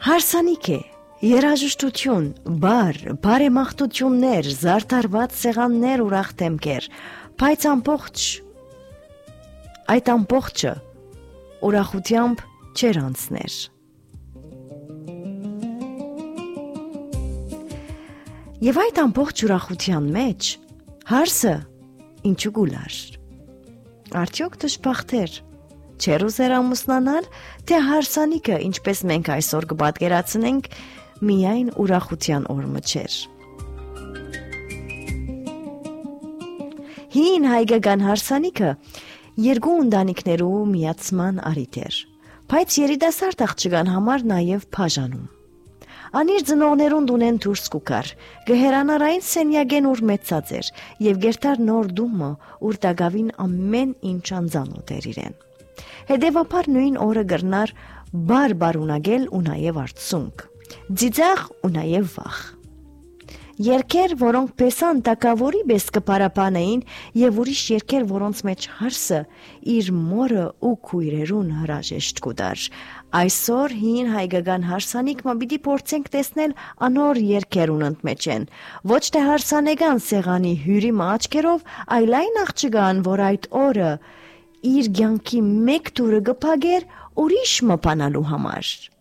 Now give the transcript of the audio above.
Հարսանիք է, երաժշտություն, բարեմաղթություններ, զարդարված սեղաններ, ուրախ դեմքեր, բայց այդ ամբողջը ուրախությամբ չէր անցներ։ Եվ այդ ամբողջ ուրախության մեջ հարսը ինչու գուլար։ Արդյոք դժբախտեր չէր ուզեր ամուսնանալ, թե հարսանիքը, ինչպես մենք այսօր կպատկերացնենք, միայն ուրախության օրը չէր։ Հին հայկական հարսանիքը երկու ընտանիքներու միացման առիթ էր, բայց երիտասարդ աղջկան համար նաև բաժանում։ Անիր ծնողներուն դունեն դուրս կուքար, գհերանարային սենյագեն ուր մեծած էր և գերտար նոր դումը, ուր տագավին ամեն ինչ անձանոտ էր իրեն։ Հետևաբար նույն օրը գրնար բարունագել ու նաև արցունք, ձիձաղ ու նաև վախ։ Երկեր, որոնք պեսան տակավորի պես կպարապանեին և ուրիշ երկեր, որոնց մեջ հարսը իր մորը ու քույրերուն հրաժեշտ կուտար։ Այսօր հին հայկական հարսանիքը պիտի փորձենք տեսնել անոր երկերուն ընդմեջեն, ոչ թե հարսանեկան սեղանի հյուրի աչքերով, այլ այն աղջկան, որ այդ օրը իր կյանքի մեկ տուրը կփակեր ուրիշ մպանալու համար։